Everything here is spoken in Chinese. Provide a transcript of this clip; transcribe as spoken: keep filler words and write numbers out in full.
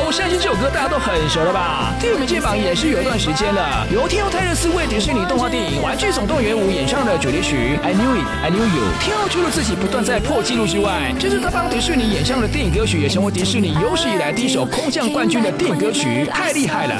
相信这首歌大家都很熟了吧？第五名进榜也是有一段时间了，由天后泰勒斯为迪士尼动画电影《玩具总动员五》演唱的主题曲《I Knew It, I Knew You》。天后除了自己不断在破纪录之外，这是他帮迪士尼演唱的电影歌曲，也成为迪士尼有史以来第一首空降冠军的电影歌曲，太厉害了！